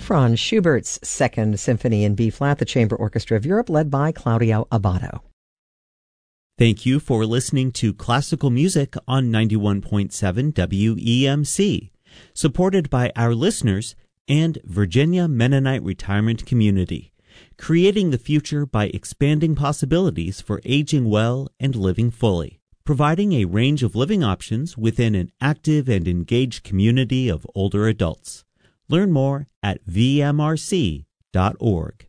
Franz Schubert's Second Symphony in B-flat, the Chamber Orchestra of Europe, led by Claudio Abbado. Thank you for listening to Classical Music on 91.7 WEMC, supported by our listeners and Virginia Mennonite Retirement Community, creating the future by expanding possibilities for aging well and living fully, providing a range of living options within an active and engaged community of older adults. Learn more at vmrc.org.